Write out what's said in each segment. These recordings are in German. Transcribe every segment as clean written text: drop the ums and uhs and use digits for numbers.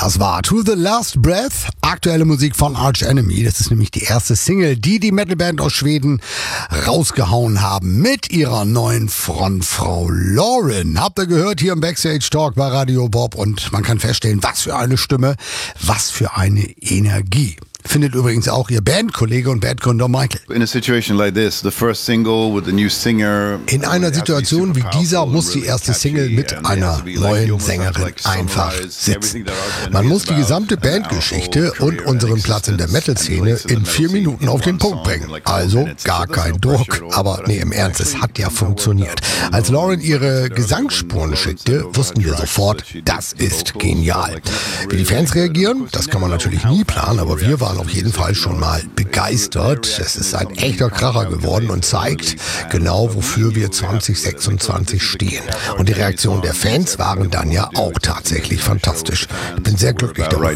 Das war To The Last Breath, aktuelle Musik von Arch Enemy. Das ist nämlich die erste Single, die Metalband aus Schweden rausgehauen haben mit ihrer neuen Frontfrau Lauren. Habt ihr gehört hier im Backstage Talk bei Radio Bob, und man kann feststellen, was für eine Stimme, was für eine Energie. Findet übrigens auch ihr Bandkollege und Bandgründer Michael. In einer Situation wie dieser muss die erste Single mit einer neuen Sängerin einfach sitzen. Man muss die gesamte Bandgeschichte und unseren Platz in der Metal-Szene in 4 Minuten auf den Punkt bringen. Also gar kein Druck. Aber nee, im Ernst, es hat ja funktioniert. Als Lauren ihre Gesangsspuren schickte, wussten wir sofort, das ist genial. Wie die Fans reagieren, das kann man natürlich nie planen, aber wir waren auf jeden Fall schon mal begeistert. Es ist ein echter Kracher geworden und zeigt genau, wofür wir 2026 stehen. Und die Reaktionen der Fans waren dann ja auch tatsächlich fantastisch. Ich bin sehr glücklich darüber.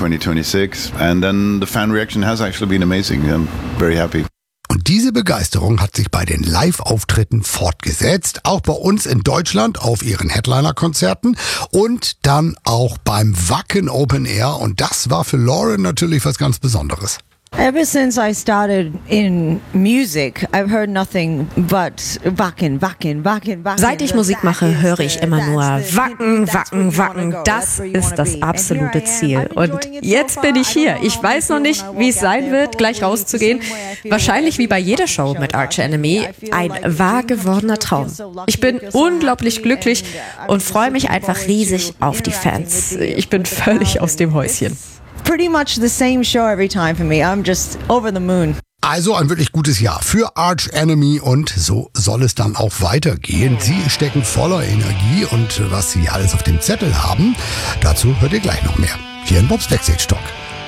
Und diese Begeisterung hat sich bei den Live-Auftritten fortgesetzt, auch bei uns in Deutschland auf ihren Headliner-Konzerten und dann auch beim Wacken Open Air, und das war für Lauren natürlich was ganz Besonderes. Ever since I started in music, I've heard nothing but Wacken. Seit ich Musik mache, höre ich immer nur Wacken, Wacken, Wacken. Das ist das absolute Ziel. Und jetzt bin ich hier. Ich weiß noch nicht, wie es sein wird, gleich rauszugehen. Wahrscheinlich wie bei jeder Show mit Arch Enemy. Ein wahr gewordener Traum. Ich bin unglaublich glücklich und freue mich einfach riesig auf die Fans. Ich bin völlig aus dem Häuschen. Pretty much the same show every time for me. I'm just over the moon. Also ein wirklich gutes Jahr für Arch Enemy, und so soll es dann auch weitergehen. Sie stecken voller Energie, und was sie alles auf dem Zettel haben, dazu hört ihr gleich noch mehr. Hier in Bobs Backstage Talk.